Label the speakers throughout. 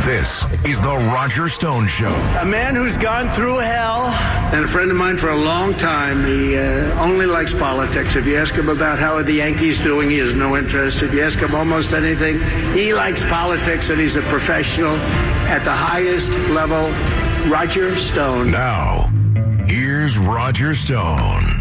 Speaker 1: This is the Roger Stone Show.
Speaker 2: A man who's gone through hell, and a friend of mine for a long time. He only likes politics. If you ask him about how are the Yankees doing, he has no interest. If you ask him almost anything, he likes politics, and he's a professional at the highest level. Roger Stone.
Speaker 1: Now, here's Roger Stone.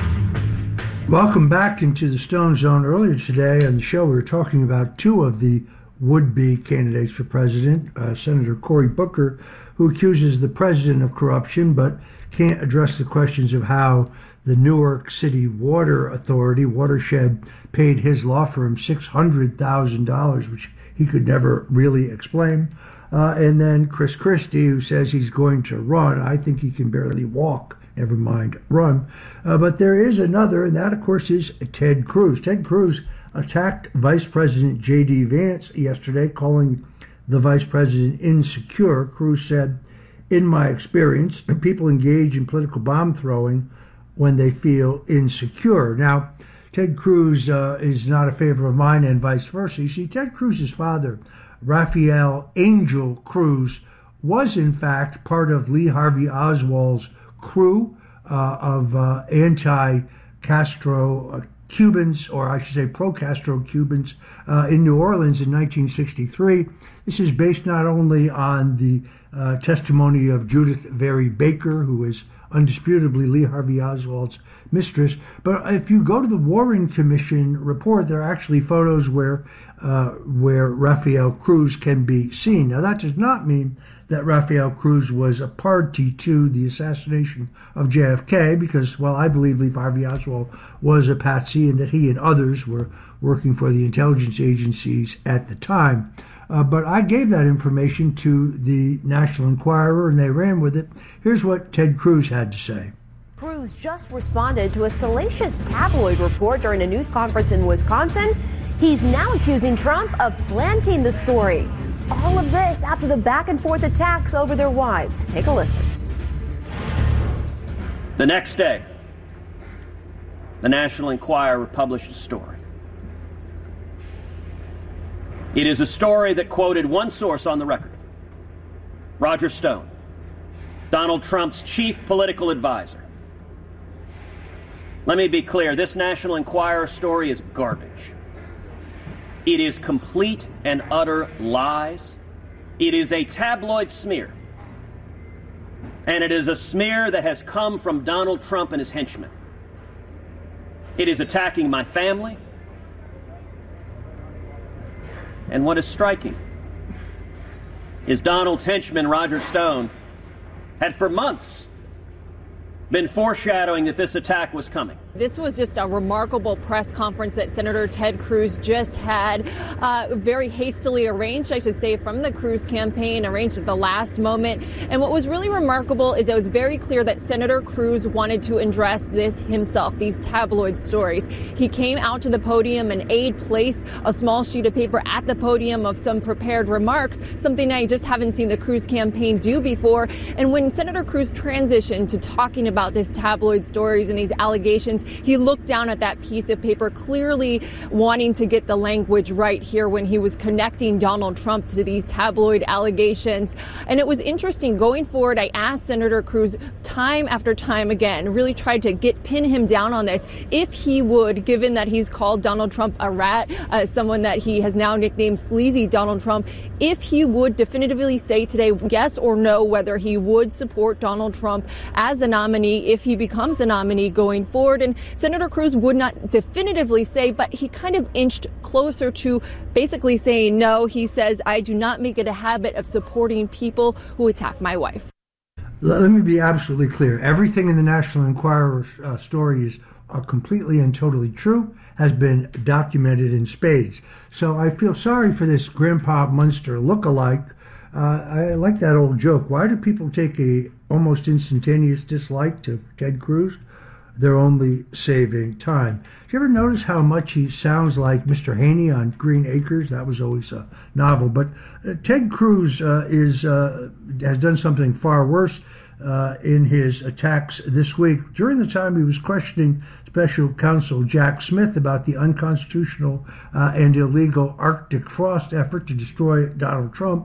Speaker 3: Welcome back into the Stone Zone. Earlier today on the show, we were talking about two of the would-be candidates for president, Senator Cory Booker, who accuses the president of corruption but can't address the questions of how the Newark City Water Authority, Watershed, paid his law firm $600,000, which he could never really explain. And then Chris Christie, who says he's going to run. I think he can barely walk, never mind run. But there is another, and that, of course, is Ted Cruz. Ted Cruz attacked Vice President J.D. Vance yesterday, calling the vice president insecure. Cruz said, "In my experience, people engage in political bomb throwing when they feel insecure." Now, Ted Cruz is not a favorite of mine and vice versa. You see, Ted Cruz's father, Rafael Angel Cruz, was in fact part of Lee Harvey Oswald's crew of anti-Castro Cubans, or I should say pro-Castro Cubans, in New Orleans in 1963. This is based not only on the testimony of Judith Vary Baker, who is undisputably Lee Harvey Oswald's mistress, but if you go to the Warren Commission report, there are actually photos where Rafael Cruz can be seen. Now, that does not mean that Rafael Cruz was a party to the assassination of JFK, because, well, I believe Lee Harvey Oswald was a patsy and that he and others were working for the intelligence agencies at the time. But I gave that information to the National Enquirer, and they ran with it. Here's what Ted Cruz had to say.
Speaker 4: Cruz just responded to a salacious tabloid report during a news conference in Wisconsin. He's now accusing Trump of planting the story. All of this after the back-and-forth attacks over their wives. Take a listen.
Speaker 5: The next day, the National Enquirer published a story. It is a story that quoted one source on the record, Roger Stone, Donald Trump's chief political advisor. Let me be clear, this National Enquirer story is garbage. It is complete and utter lies. It is a tabloid smear. And it is a smear that has come from Donald Trump and his henchmen. It is attacking my family. And what is striking is Donald's henchman, Roger Stone, had for months been foreshadowing that this attack was coming.
Speaker 6: This was just a remarkable press conference that Senator Ted Cruz just had, very hastily arranged, I should say, from the Cruz campaign, arranged at the last moment. And what was really remarkable is it was very clear that Senator Cruz wanted to address this himself, these tabloid stories. He came out to the podium, and aide placed a small sheet of paper at the podium of some prepared remarks, something I just haven't seen the Cruz campaign do before. And when Senator Cruz transitioned to talking about this tabloid stories and these allegations, he looked down at that piece of paper, clearly wanting to get the language right here when he was connecting Donald Trump to these tabloid allegations. And it was interesting. Going forward, I asked Senator Cruz time after time again, really tried to pin him down on this, if he would, given that he's called Donald Trump a rat, someone that he has now nicknamed Sleazy Donald Trump, if he would definitively say today yes or no whether he would support Donald Trump as a nominee if he becomes a nominee going forward. And Senator Cruz would not definitively say, but he kind of inched closer to basically saying no. He says, "I do not make it a habit of supporting people who attack my wife."
Speaker 3: Let me be absolutely clear. Everything in the National Enquirer story is completely and totally true, has been documented in spades. So I feel sorry for this Grandpa Munster look-alike. I like that old joke. Why do people take a almost instantaneous dislike to Ted Cruz? They're only saving time. Do you ever notice how much he sounds like Mr. Haney on Green Acres? That was always a novel. But Ted Cruz has done something far worse in his attacks this week. During the time he was questioning Special Counsel Jack Smith about the unconstitutional and illegal Arctic frost effort to destroy Donald Trump,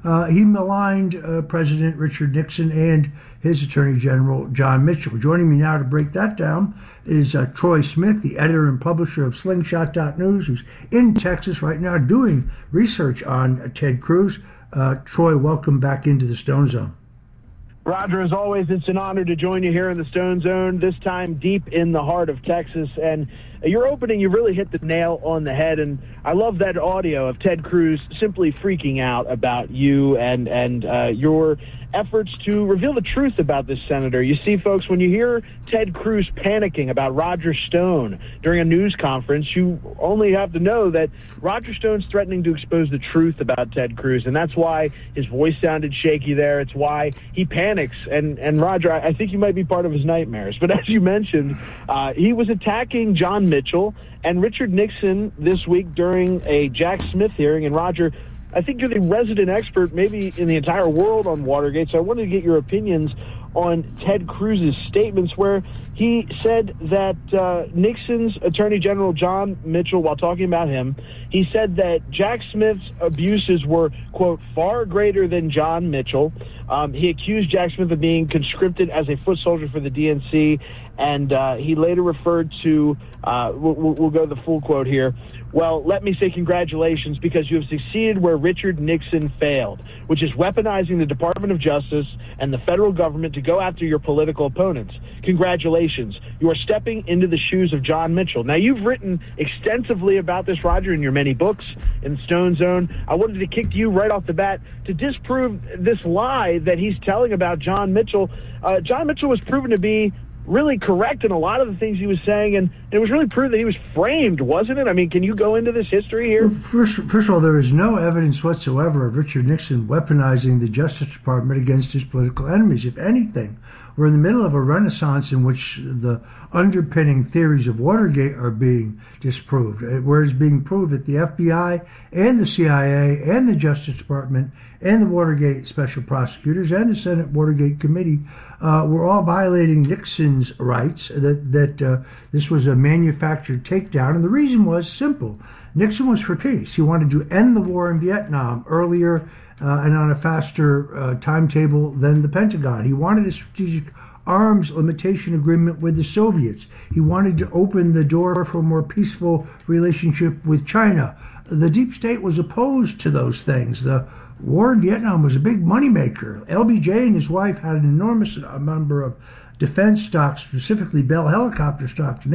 Speaker 3: he maligned President Richard Nixon and his Attorney General, John Mitchell. Joining me now to break that down is Troy Smith, the editor and publisher of Slingshot.News, who's in Texas right now doing research on Ted Cruz. Troy, welcome back into the Stone Zone.
Speaker 7: Roger, as always, it's an honor to join you here in the Stone Zone, this time deep in the heart of Texas. And your opening, you really hit the nail on the head. And I love that audio of Ted Cruz simply freaking out about you and your efforts to reveal the truth about this senator. You see, folks, when you hear Ted Cruz panicking about Roger Stone during a news conference, you only have to know that Roger Stone's threatening to expose the truth about Ted Cruz, and that's why his voice sounded shaky there. It's why he panics. And Roger, I think you might be part of his nightmares. But as you mentioned, he was attacking John Mitchell and Richard Nixon this week during a Jack Smith hearing. And Roger, I think you're the resident expert maybe in the entire world on Watergate, so I wanted to get your opinions on Ted Cruz's statements where he said that Nixon's Attorney General John Mitchell, while talking about him, he said that Jack Smith's abuses were, quote, far greater than John Mitchell. He accused Jack Smith of being conscripted as a foot soldier for the DNC, and he later referred to, we'll go to the full quote here, well, let me say congratulations because you have succeeded where Richard Nixon failed, which is weaponizing the Department of Justice and the federal government to go after your political opponents. Congratulations. You are stepping into the shoes of John Mitchell. Now, you've written extensively about this, Roger, in your many books in Stone Zone. I wanted to kick to you right off the bat to disprove this lie that he's telling about John Mitchell. John Mitchell was proven to be really correct in a lot of the things he was saying, and it was really proved that he was framed, wasn't it? I mean, can you go into this history here?
Speaker 3: Well, first of all, there is no evidence whatsoever of Richard Nixon weaponizing the Justice Department against his political enemies. If anything, we're in the middle of a renaissance in which the underpinning theories of Watergate are being disproved, where it's being proved that the FBI and the CIA and the Justice Department and the Watergate special prosecutors and the Senate Watergate Committee were all violating Nixon's rights, that this was a manufactured takedown. And the reason was simple. Nixon was for peace. He wanted to end the war in Vietnam earlier and on a faster timetable than the Pentagon. He wanted a strategic arms limitation agreement with the Soviets. He wanted to open the door for a more peaceful relationship with China. The deep state was opposed to those things. The war in Vietnam was a big moneymaker. LBJ and his wife had an enormous number of defense stocks, specifically Bell helicopter stocks.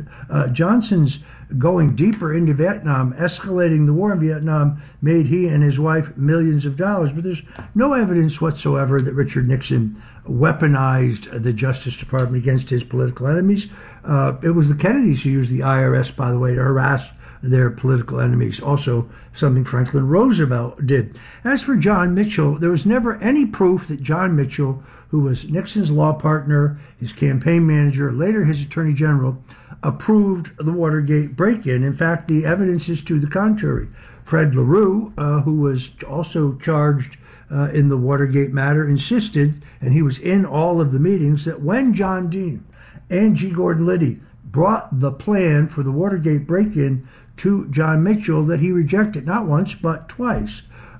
Speaker 3: Johnson's going deeper into Vietnam, escalating the war in Vietnam, made he and his wife millions of dollars. But there's no evidence whatsoever that Richard Nixon weaponized the Justice Department against his political enemies. It was the Kennedys who used the IRS, by the way, to harass their political enemies. Also, something Franklin Roosevelt did. As for John Mitchell, there was never any proof that John Mitchell, who was Nixon's law partner, his campaign manager, later his attorney general, approved the Watergate break-in. In fact, the evidence is to the contrary. Fred LaRue, who was also charged in the Watergate matter, insisted, and he was in all of the meetings, that when John Dean and G. Gordon Liddy brought the plan for the Watergate break-in to John Mitchell, that he rejected not once but twice.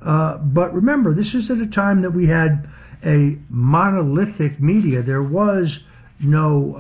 Speaker 3: But remember, this is at a time that we had a monolithic media. There was no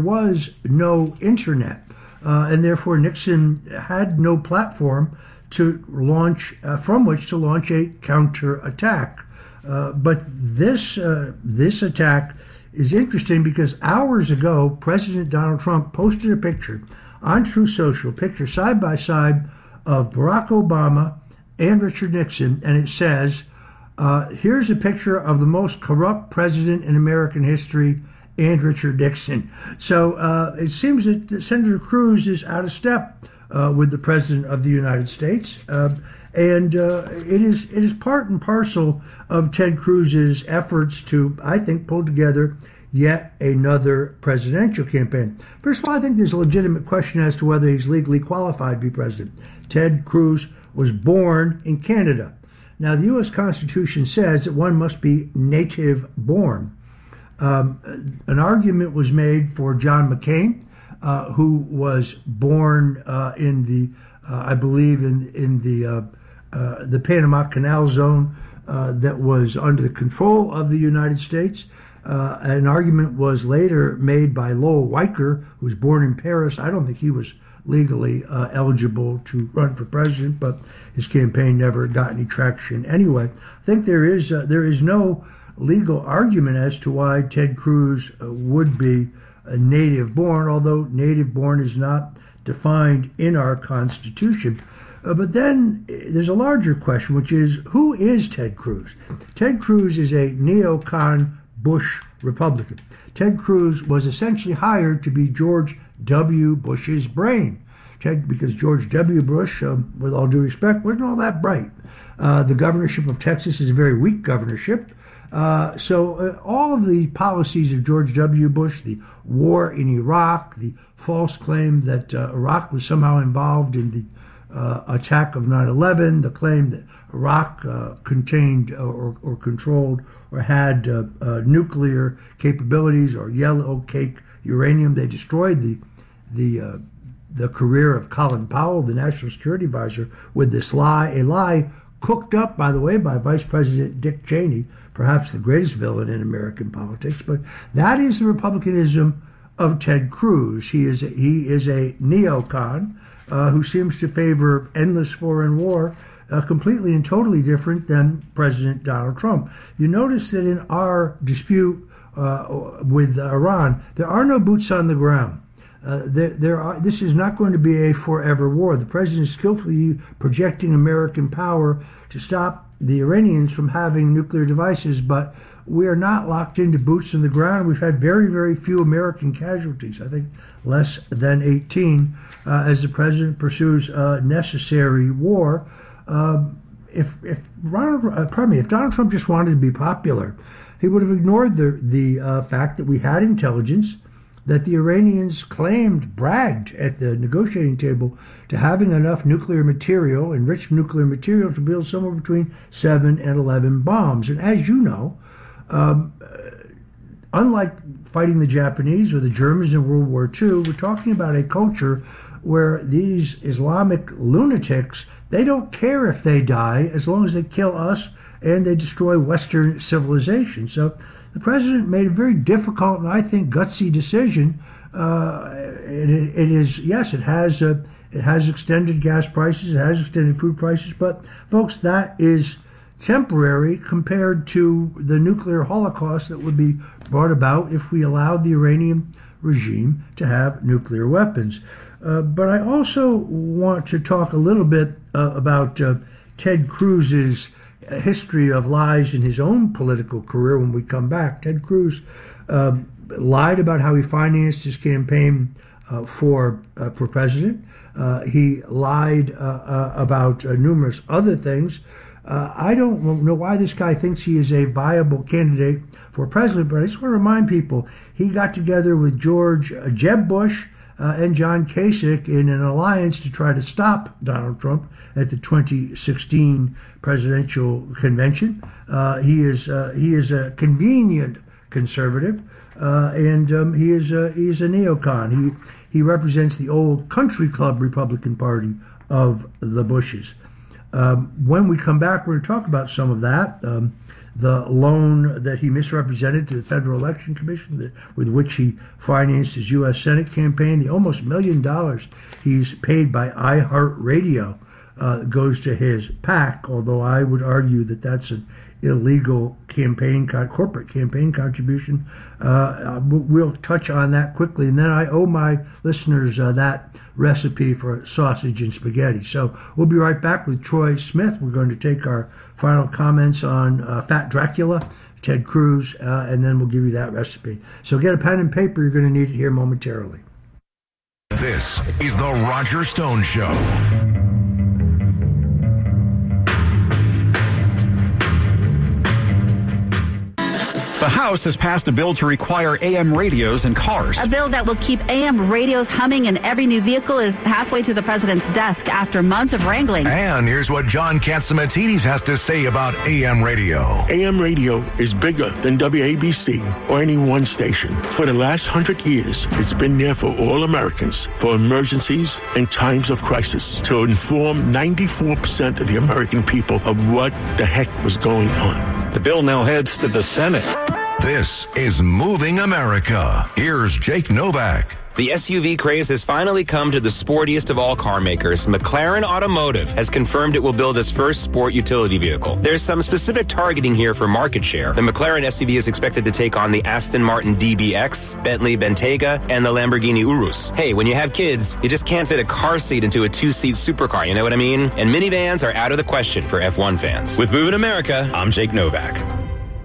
Speaker 3: internet, and therefore Nixon had no platform to launch from which to launch a counterattack. But this attack is interesting because hours ago, President Donald Trump posted a picture on Truth Social, picture side by side of Barack Obama and Richard Nixon, and it says, here's a picture of the most corrupt president in American history and Richard Nixon. So it seems that Senator Cruz is out of step with the President of the United States. And it is part and parcel of Ted Cruz's efforts to, I think, pull together yet another presidential campaign. First of all, I think there's a legitimate question as to whether he's legally qualified to be president. Ted Cruz was born in Canada. Now, the U.S. Constitution says that one must be native born. An argument was made for John McCain, who was born in the, I believe, in the the Panama Canal Zone that was under the control of the United States. An argument was later made by Lowell Weicker, who was born in Paris. I don't think he was legally eligible to run for president, but his campaign never got any traction anyway. I think there is no legal argument as to why Ted Cruz would be native born, although native born is not defined in our Constitution. But then there's a larger question, which is, who is Ted Cruz? Ted Cruz is a neocon Bush Republican. Ted Cruz was essentially hired to be George W. Bush's brain. Because George W. Bush, with all due respect, wasn't all that bright. The governorship of Texas is a very weak governorship. So all of the policies of George W. Bush, the war in Iraq, the false claim that Iraq was somehow involved in the attack of 9/11, the claim that Iraq contained or controlled or had nuclear capabilities or yellow cake uranium. They destroyed the career of Colin Powell, the National Security Advisor, with this lie, a lie cooked up, by the way, by Vice President Dick Cheney, perhaps the greatest villain in American politics. But that is the Republicanism of Ted Cruz. He is a neocon who seems to favor endless foreign war, completely and totally different than President Donald Trump. You notice that in our dispute with Iran, there are no boots on the ground. This is not going to be a forever war. The president is skillfully projecting American power to stop the Iranians from having nuclear devices, but we are not locked into boots on the ground. We've had very, very few American casualties, I think less than 18, as the president pursues necessary war. If Donald Trump just wanted to be popular, he would have ignored the fact that we had intelligence that the Iranians bragged at the negotiating table to having enough nuclear material, enriched nuclear material, to build somewhere between 7 and 11 bombs. And as you know, unlike fighting the Japanese or the Germans in World War II, we're talking about a culture where these Islamic lunatics, they don't care if they die as long as they kill us and they destroy Western civilization. So the president made a very difficult and I think gutsy decision. It has extended gas prices, it has extended food prices, but folks, that is temporary compared to the nuclear holocaust that would be brought about if we allowed the Iranian regime to have nuclear weapons. But I also want to talk a little bit about Ted Cruz's history of lies in his own political career when we come back. Ted Cruz lied about how he financed his campaign for president. He lied about numerous other things. I don't know why this guy thinks he is a viable candidate for president, but I just want to remind people he got together with Jeb Bush and John Kasich in an alliance to try to stop Donald Trump at the 2016 presidential convention. He is a convenient conservative, and he is a neocon. He represents the old country club Republican Party of the Bushes. When we come back, we're going to talk about some of that. The loan that he misrepresented to the Federal Election Commission, with which he financed his U.S. Senate campaign, the almost $1 million he's paid by iHeartRadio goes to his PAC, although I would argue that that's an illegal corporate campaign contribution. We'll touch on that quickly, and then I owe my listeners that recipe for sausage and spaghetti. So we'll be right back with Troy Smith. We're going to take our final comments on Fat Dracula, Ted Cruz, and then we'll give you that recipe. So get a pen and paper. You're going to need it here momentarily.
Speaker 1: This is the Roger Stone Show.
Speaker 8: The House has passed a bill to require AM radios in cars.
Speaker 9: A bill that will keep AM radios humming in every new vehicle is halfway to the president's desk after months of wrangling.
Speaker 1: And here's what John Catsimatidis has to say about AM radio.
Speaker 10: AM radio is bigger than WABC or any one station. For the last 100 years, it's been there for all Americans, for emergencies and times of crisis, to inform 94% of the American people of what the heck was going on.
Speaker 11: The bill now heads to the Senate.
Speaker 1: This is Moving America. Here's Jake Novak.
Speaker 12: The SUV craze has finally come to the sportiest of all car makers. McLaren Automotive has confirmed it will build its first sport utility vehicle. There's some specific targeting here for market share. The McLaren SUV is expected to take on the Aston Martin DBX, Bentley Bentayga, and the Lamborghini Urus. Hey, when you have kids, you just can't fit a car seat into a two-seat supercar, you know what I mean? And minivans are out of the question for F1 fans. With Moving America, I'm Jake Novak.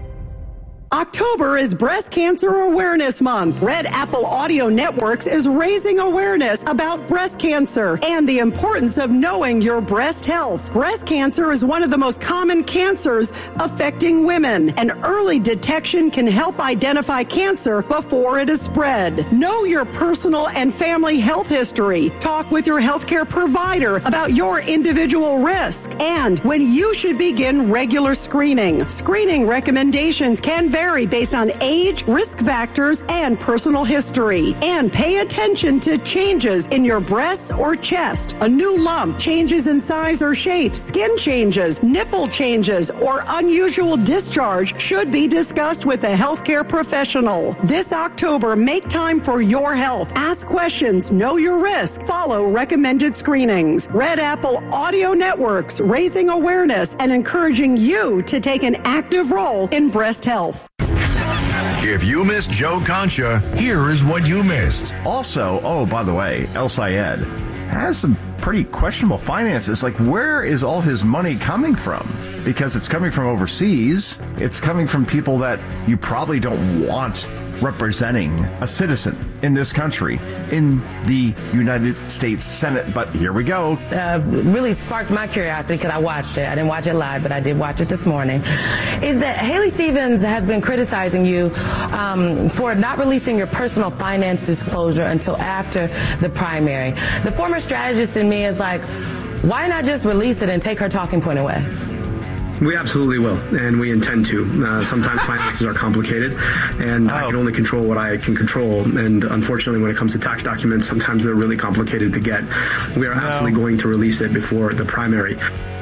Speaker 13: October is Breast Cancer Awareness Month. Red Apple Audio Networks is raising awareness about breast cancer and the importance of knowing your breast health. Breast cancer is one of the most common cancers affecting women, and early detection can help identify cancer before it is spread. Know your personal and family health history. Talk with your healthcare provider about your individual risk and when you should begin regular screening. Screening recommendations can vary based on age, risk factors, and personal history. And pay attention to changes in your breasts or chest. A new lump, changes in size or shape, skin changes, nipple changes, or unusual discharge should be discussed with a healthcare professional. This October, make time for your health. Ask questions, know your risk, follow recommended screenings. Red Apple Audio Networks, raising awareness and encouraging you to take an active role in breast health.
Speaker 1: If you missed Joe Concha, here is what you missed.
Speaker 14: Also, by the way, El Sayed has some pretty questionable finances. Like, where is all his money coming from? Because it's coming from overseas. It's coming from people that you probably don't want representing a citizen in this country in the United States Senate. But here we go.
Speaker 15: Really sparked my curiosity because I watched it. I didn't watch it live, but I did watch it this morning. Is that Haley Stevens has been criticizing you for not releasing your personal finance disclosure until after the primary. The former strategist in me is like, why not just release it and take her talking point away?
Speaker 16: We absolutely will, and we intend to. Sometimes finances are complicated, and I can only control what I can control. And unfortunately, when it comes to tax documents, sometimes they're really complicated to get. We are absolutely going to release it before the primary.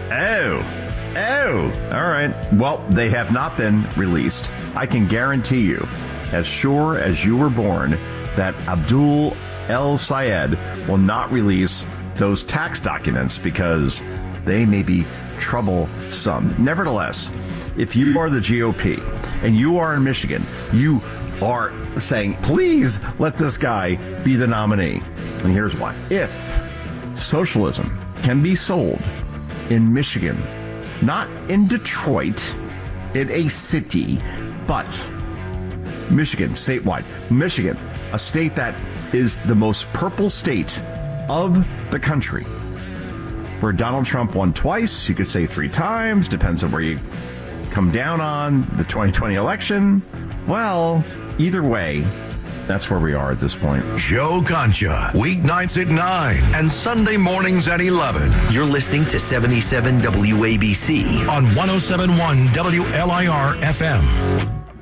Speaker 14: All right. Well, they have not been released. I can guarantee you, as sure as you were born, that Abdul El Sayed will not release those tax documents because they may be troublesome. Nevertheless, if you are the GOP and you are in Michigan, you are saying, please let this guy be the nominee. And here's why. If socialism can be sold in Michigan, not in Detroit, in a city, but Michigan, statewide. Michigan, a state that is the most purple state of the country, where Donald Trump won twice, you could say 3 times, depends on where you come down on the 2020 election. Well, either way, that's where we are at this point.
Speaker 1: Joe Concha, weeknights at 9 and Sunday mornings at 11.
Speaker 17: You're listening to 77 WABC
Speaker 1: on 107.1 WLIR FM.